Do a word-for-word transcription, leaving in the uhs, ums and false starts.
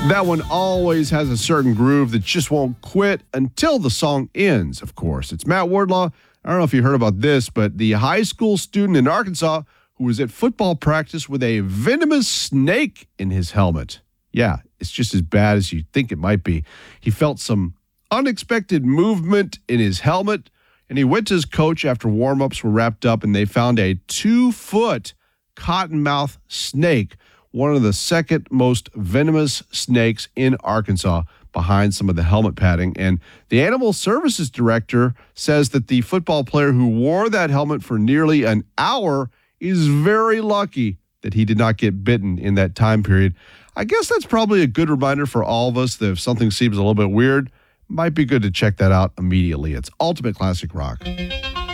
That one always has a certain groove that just won't quit until the song ends, of course. It's Matt Wardlaw. I don't know if you heard about this, but the high school student in Arkansas who was at football practice with a venomous snake in his helmet. Yeah, it's just as bad as you think it might be. He felt some unexpected movement in his helmet, and he went to his coach after warm-ups were wrapped up, and they found a two-foot cottonmouth snake, one of the second most venomous snakes in Arkansas, behind some of the helmet padding. And the animal services director says that the football player who wore that helmet for nearly an hour is very lucky that he did not get bitten in that time period. I guess that's probably a good reminder for all of us that if something seems a little bit weird, might be good to check that out immediately. It's Ultimate Classic Rock.